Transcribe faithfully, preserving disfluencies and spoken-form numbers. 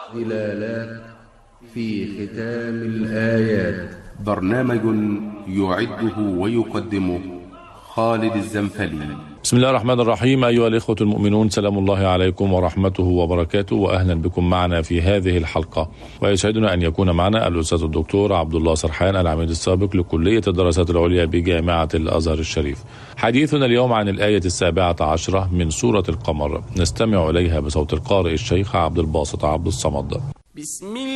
ظلالات في ختام الآيات. برنامج يعده ويقدمه خالد الزنفلي. بسم الله الرحمن الرحيم. أيها الإخوة المؤمنون، سلام الله عليكم ورحمته وبركاته، وأهلا بكم معنا في هذه الحلقة. ويسعدنا أن يكون معنا الأستاذ الدكتور عبد الله سرحان، العميد السابق لكلية الدراسات العليا بجامعة الأزهر الشريف. حديثنا اليوم عن الآية السابعة عشرة من سورة القمر، نستمع إليها بصوت القارئ الشيخ عبد الباسط عبد الصمد. بسم